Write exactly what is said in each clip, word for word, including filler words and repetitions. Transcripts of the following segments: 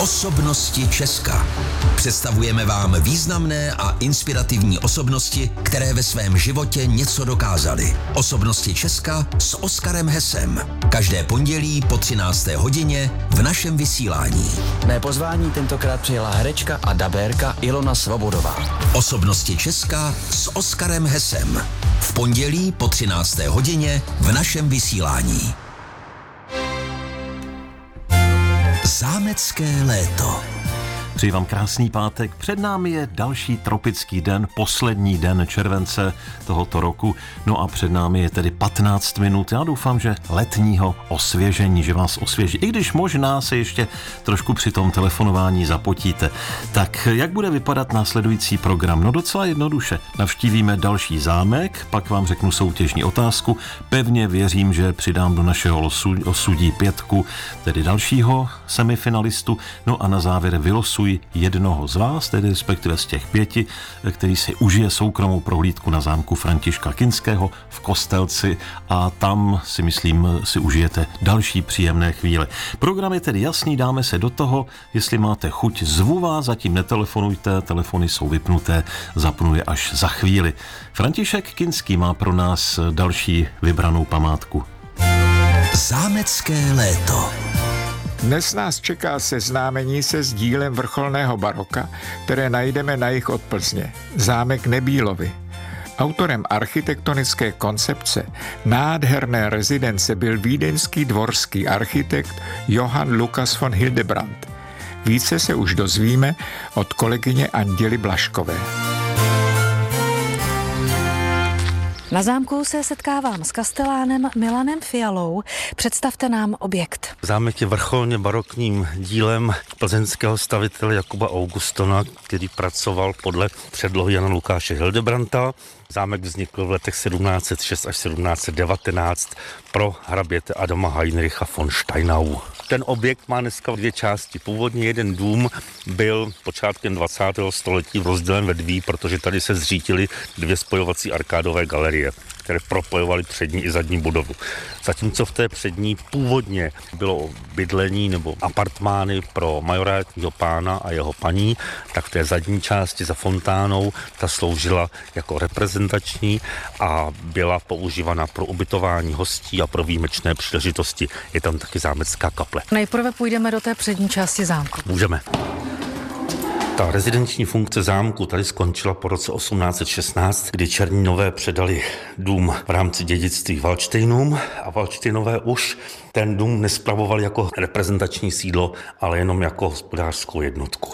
Osobnosti Česka. Představujeme vám významné a inspirativní osobnosti, které ve svém životě něco dokázaly. Osobnosti Česka s Oskarem Hesem. Každé pondělí po třinácté hodině v našem vysílání. Mé pozvání tentokrát přijela herečka a dabérka Ilona Svobodová. Osobnosti Česka s Oskarem Hesem. V pondělí po třinácté hodině v našem vysílání. Zámecké léto. Přeji vám krásný pátek. Před námi je další tropický den, poslední den července tohoto roku. No a před námi je tedy patnáct minut. Já doufám, že letního osvěžení, že vás osvěží. I když možná se ještě trošku při tom telefonování zapotíte. Tak jak bude vypadat následující program? No docela jednoduše. Navštívíme další zámek, pak vám řeknu soutěžní otázku. Pevně věřím, že přidám do našeho losu, osudí pětku, tedy dalšího semifinalistu. No a na závěr vylosuji jednoho z vás, tedy respektive z těch pěti, který si užije soukromou prohlídku na zámku Františka Kinského v Kostelci a tam si myslím si užijete další příjemné chvíle. Program je tedy jasný, dáme se do toho, jestli máte chuť, zvu vás, zatím netelefonujte, telefony jsou vypnuté, zapnu je až za chvíli. František Kinský má pro nás další vybranou památku. Zámecké léto. Dnes nás čeká seznámení se s dílem vrcholného baroka, které najdeme na jih od Plzně. Zámek Nebýlovy. Autorem architektonické koncepce nádherné rezidence byl vídeňský dvorský architekt Johann Lukas von Hildebrand. Více se už dozvíme od kolegyně Anděly Blažkové. Na zámku se setkávám s kastelánem Milanem Fialou. Představte nám objekt. Zámek je vrcholně barokním dílem plzeňského stavitele Jakuba Augustona, který pracoval podle předlohy Jana Lukáše Hildebrandta. Zámek vznikl v letech sedmnáct set šest až sedmnáct set devatenáct pro hraběte Adama Heinricha von Steinau. Ten objekt má dneska dvě části. Původně jeden dům byl počátkem dvacátého století rozdělen ve dví, protože tady se zřítily dvě spojovací arkádové galerie, které propojovaly přední i zadní budovu. Zatímco v té přední původně bylo bydlení nebo apartmány pro majorátního pána a jeho paní, tak v té zadní části za fontánou ta sloužila jako reprezentační a byla používána pro ubytování hostí a pro výjimečné příležitosti. Je tam taky zámecká kaple. Nejprve půjdeme do té přední části zámku. Můžeme. Ta rezidenční funkce zámku tady skončila po roce osmnáct set šestnáct, kdy Černínové předali dům v rámci dědictví Valdštejnům a Valdštejnové už ten dům nespravovali jako reprezentační sídlo, ale jenom jako hospodářskou jednotku.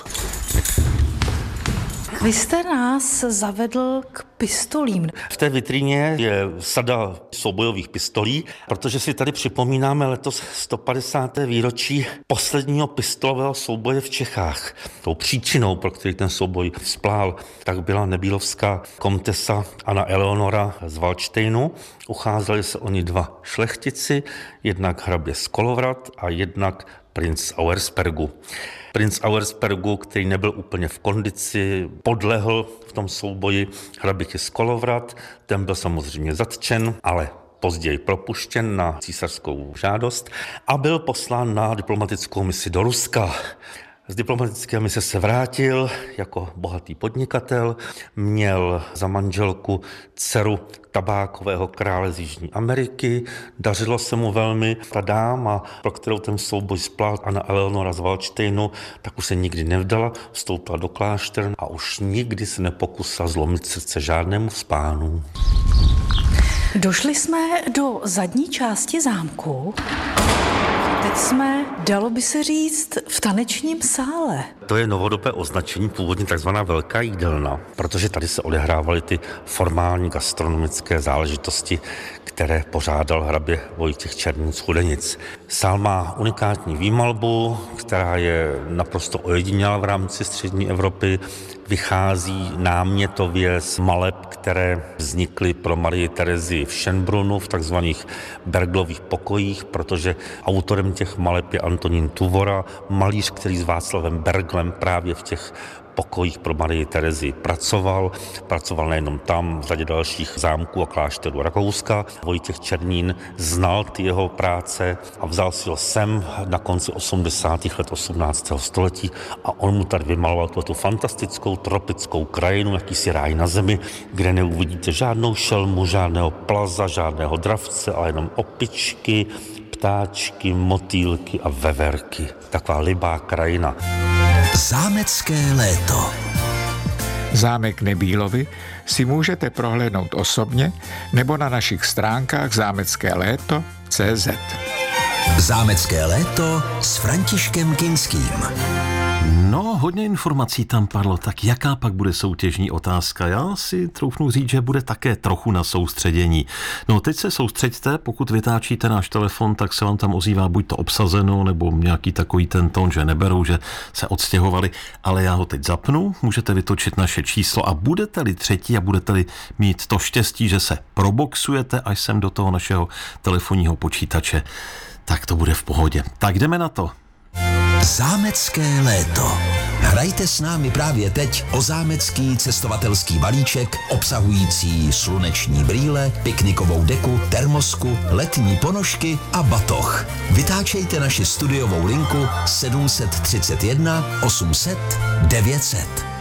Vy jste nás zavedl k pistolím. V té vitríně je sada soubojových pistolí, protože si tady připomínáme letos sto padesáté výročí posledního pistolového souboje v Čechách. Tou příčinou, pro který ten souboj vzplál, tak byla nebýlovská komtesa Anna Eleonora z Valdštejnu. Ucházeli se oni dva šlechtici, jednak hrabě z Kolovrat a jednak princ Auerspergu. Princ Auerspergu, který nebyl úplně v kondici, podlehl v tom souboji hraběti z Kolovrat. Ten byl samozřejmě zatčen, ale později propuštěn na císařskou žádost a byl poslán na diplomatickou misi do Ruska. Z diplomatické mise se vrátil jako bohatý podnikatel, měl za manželku dceru tabákového krále z Jižní Ameriky, dařilo se mu velmi. Ta dáma, pro kterou ten souboj splál, Anna Eleonora z Valdštejnu, tak už se nikdy nevdala, vstoupila do kláštera a už nikdy se nepokusila zlomit srdce žádnému z pánů. Došli jsme do zadní části zámku. Teď jsme, dalo by se říct, v tanečním sále. To je novodobé označení, původně takzvaná velká jídelna, protože tady se odehrávaly ty formální gastronomické záležitosti, které pořádal hrabě Vojtěch Černín z Chudenic. Sál má unikátní výmalbu, která je naprosto ojedinělá v rámci střední Evropy. Vychází námětově z maleb, které vznikly pro Marii Terezii v Schönbrunnu v takzvaných Berglových pokojích, protože autorem těch maleb je Antonín Tuvora, malíř, který s Václavem Berglem právě v těch pokojích pro Marii Terezii pracoval. Pracoval nejenom tam, v řadě dalších zámků a klášterů Rakouska. Vojtěch Černín znal ty jeho práce a vzal si ho sem na konci osmdesátých let osmnáctého století a on mu tady vymaloval tu fantastickou tropickou krajinu, jakýsi ráj na zemi, kde neuvidíte žádnou šelmu, žádného plaza, žádného dravce, ale jenom opičky, ptáčky, motýlky a veverky. Taková libá krajina. Zámecké léto. Zámek Nebílovy si můžete prohlédnout osobně nebo na našich stránkách zámecké léto tečka cé zet. Zámecké léto s Františkem Kinským. No, hodně informací tam padlo, tak jaká pak bude soutěžní otázka? Já si troufnu říct, že bude také trochu na soustředění. No, teď se soustřeďte, pokud vytáčíte náš telefon, tak se vám tam ozývá buď to obsazeno, nebo nějaký takový ten tón, že neberou, že se odstěhovali, ale já ho teď zapnu, můžete vytočit naše číslo a budete-li třetí a budete-li mít to štěstí, že se proboxujete až sem do toho našeho telefonního počítače, tak to bude v pohodě. Tak jdeme na to. Zámecké léto. Hrajte s námi právě teď o zámecký cestovatelský balíček obsahující sluneční brýle, piknikovou deku, termosku, letní ponožky a batoh. Vytáčejte naši studiovou linku sedm set třicet jedna osm set devět set.